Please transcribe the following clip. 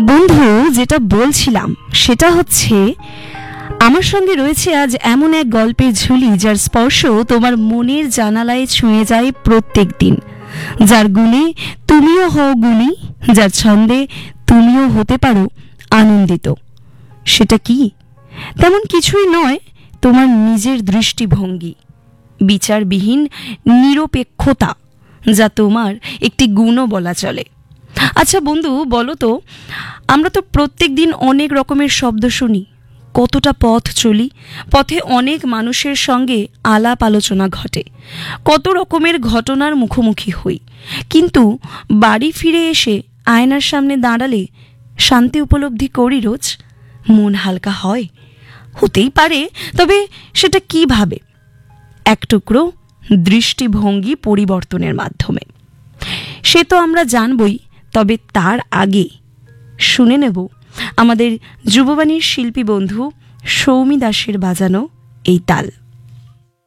বন্ধু, যেটা বলছিলাম সেটা হচ্ছে, আমার সঙ্গে রয়েছে আজ এমন এক গল্পের ঝুলি যার স্পর্শ তোমার মনের জানালায় ছুঁয়ে যায় প্রত্যেক দিন, যার গুণে তুমিও হও গুণী, যার ছন্দে তুমিও হতে পারো আনন্দিত। সেটা কি? তেমন কিছুই নয়, তোমার নিজের দৃষ্টিভঙ্গি, বিচারবিহীন নিরপেক্ষতা, যা তোমার একটি গুণও বলা চলে। আচ্ছা বন্ধু, বলো তো, আমরা তো প্রত্যেক দিন অনেক রকমের শব্দ শুনি, কতটা পথ চলি, পথে অনেক মানুষের সঙ্গে আলাপ আলোচনা ঘটে, কত রকমের ঘটনার মুখোমুখি হই, কিন্তু বাড়ি ফিরে এসে আয়নার সামনে দাঁড়ালে শান্তি উপলব্ধি করি রোজ। মন হালকা হয়, হতেই পারে, তবে সেটা কিভাবে? এক টুকরো দৃষ্টিভঙ্গি পরিবর্তনের মাধ্যমে। সে তো আমরা জানবই, তবে তার আগে শুনে নেব আমাদের যুববাণীর শিল্পী বন্ধু সৌমি দাসের বাজানো এই তাল।